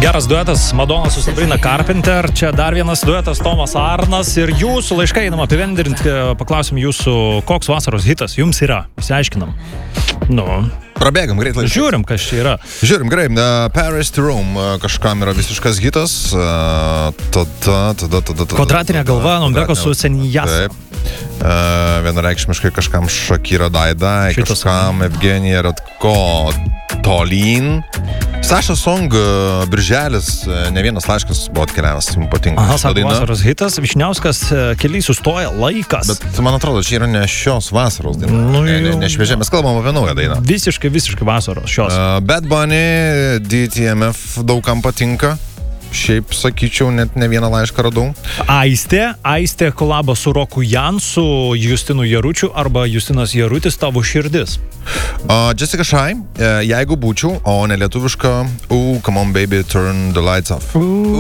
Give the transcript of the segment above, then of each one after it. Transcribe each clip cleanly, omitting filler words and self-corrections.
Geras duetas Madonna su Sabrina Carpenter, čia dar vienas duetas Tomas Arnas ir jūsų laiškai einam apibendrinti, paklausim jūsų, koks vasaros hitas jums yra, išsiaiškinam. Prabėgam greit laiškai. Žiūrim, kas čia yra. Žiūrim, gerai, Paris to Rome kažkam yra visiškas hitas, Kvadratinė galva, Nombeko su Senijasa. Vienareikšmiškai kažkam Shakira Daida, kažkam Evgenija Radko Tolyn. Saša Song, Birželis, ne vienas laiškas buvo atkeliavęs, jums patinka. Aha, sako vasaros hitas, Vyšniauskas, keliai sustoja laikas. Bet man atrodo, čia yra ne šios vasaros daina. Ne šviežia, mes kalbam apie naują dainą. Visiškai vasaros šios. Bad Bunny, DTMF daugam patinka. Šiaip, sakyčiau, net ne vieną laišką radau. Aistė kolabo su Roku Jansu, Justinu Jaručiu arba Justinas Jarutis, Tavo širdis. Jessica Shy, Jeigu būčiau, o ne lietuviška Come on baby, turn the lights off.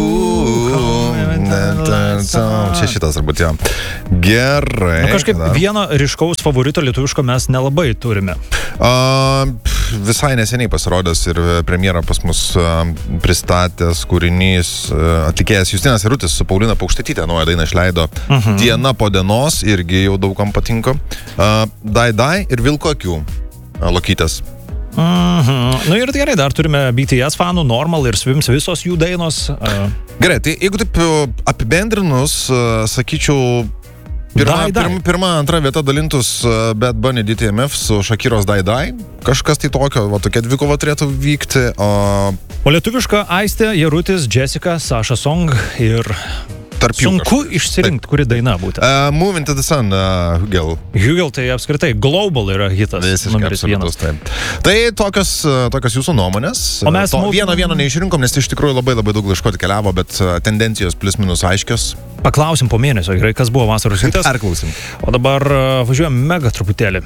Čia šitas turbūt, jo. Gerai. Kažkaip vieno ryškaus favorito lietuviško mes nelabai turime. Visai neseniai pasirodęs ir premjerą pas mus pristatęs kūrinys atlikėjas Justinas Jarutis su Paulina Paukštetytė naują dainą išleido Diena po dienos, irgi jau daugam patinka. Dai ir Vilko akių Lokytės. Ir gerai, dar turime BTS fanų, Normal ir Swims, visos jų dainos. Gerai, tai jeigu taip apibendrinus, sakyčiau, pirma, antra vieta dalintus Bad Bunny DTMF su Shakiros Dai. Kažkas tai tokio, tokia dvikova turėtų vykti. O lietuviška Aistė, Jarutis, Jessica, Saša Song ir... Sunku išsirinkti, kuri daina būtent. Moving to the Sun, Hugel. Hugel tai apskritai Global yra hitas. Numeris vienas. Tai tokios jūsų nuomonės. O mes vieno neišrinkom, nes iš tikrųjų labai daug laiškų atkeliavo, bet tendencijos plus minus aiškios. Paklausim po mėnesio, gerai, kas buvo vasaros hitas. Perklausim. O dabar važiuojam mega truputėlį.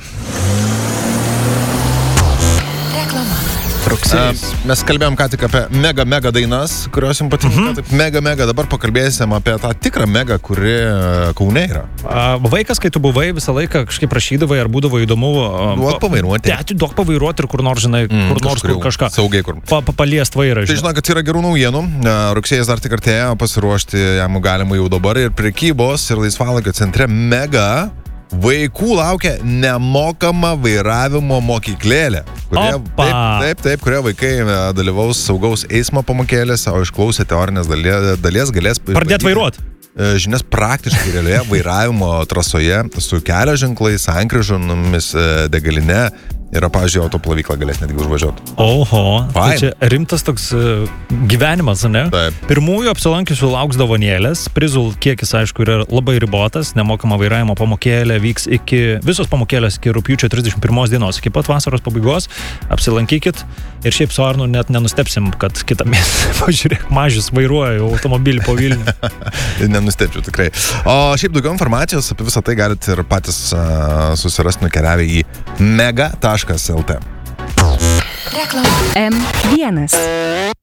Mes kalbėjom ką tik apie mega dainas, kurios jums patinka. Mega, dabar pakalbėsim apie tą tikrą mega, kuri Kaune yra. Vaikas, kai tu buvai, visą laiką kažkaip prašydavai, ar būdavo įdomu duok pavairuoti. Duok pavairuoti ir kur nors, žinai, kur kažką saugiai kur. Paliest vairą. Tai žinau, kad yra gerų naujienų. Rugsėjas dar tik artėja, pasiruošti jam galima jau dabar ir prekybos ir laisvalaikio centre mega. Vaikų laukia nemokama vairavimo mokyklėlė, kurie vaikai dalyvaus saugaus eismo pamokėlėse, o išklausę teorinės dalies galės pradėti vairuoti. Žinias praktiškai realioje vairavimo trasoje su kelio ženklais, sankryžomis, degaline. Yra, pavyzdžiui, autoplovyklą galės netgi užvažiuoti. Oho, tai čia rimtas toks gyvenimas, ne? Taip. Pirmųjų apsilankiusių lauks dovanėlės, prizų kiekis, aišku, yra labai ribotas, nemokama vairavimo pamokėlė vyks visos pamokėlės iki rugpjūčio 31 dienos, iki pat vasaros pabaigos, apsilankykit ir šiaip su Arnu net nenustepsim, kad kitą mėnesį, pažiūrėk, Mažius vairuoja automobilį po Vilnių. Nenustepčiau tikrai. O šiaip daugiau informacijos apie visą tai galite ir patys susirasti nukeliavę į mega.lt. M1